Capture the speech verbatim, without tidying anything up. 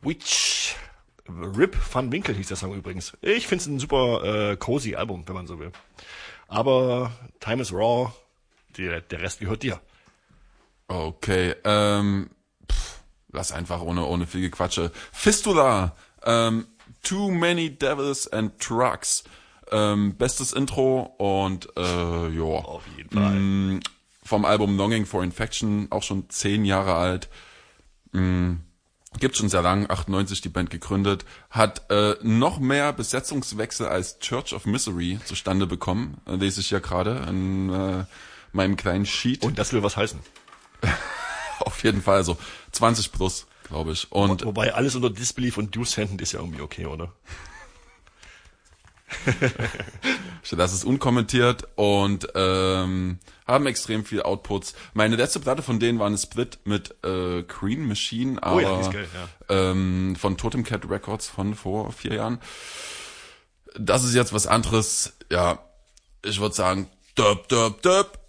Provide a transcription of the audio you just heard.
Witch. Rip Van Winkle hieß der Song übrigens. Ich finde es ein super äh, cozy Album, wenn man so will. Aber Time is Raw, die, der Rest gehört dir. Okay, ähm, pff, lass einfach ohne ohne viel Gequatsche. Fistula, ähm, Too Many Devils and Trucks, ähm, bestes Intro und äh, ja. Auf jeden Fall. Mh, vom Album Longing for Infection, auch schon zehn Jahre alt. Mh, Gibt schon sehr lang, achtundneunzig die Band gegründet, hat äh, noch mehr Besetzungswechsel als Church of Misery zustande bekommen, äh, lese ich ja gerade in äh, meinem kleinen Sheet. Und das will was heißen. Auf jeden Fall, so zwanzig plus, glaube ich. Und Wo, wobei alles unter Disbelief und Descendant ist ja irgendwie okay, oder? das ist unkommentiert und ähm, haben extrem viel Outputs. Meine letzte Platte von denen war eine Split mit äh, Green Machine, aber oh ja, die ist geil, ja. ähm, von Totem Cat Records von vor vier Jahren. Das ist jetzt was anderes. Ja, ich würde sagen, döp, döp, döp.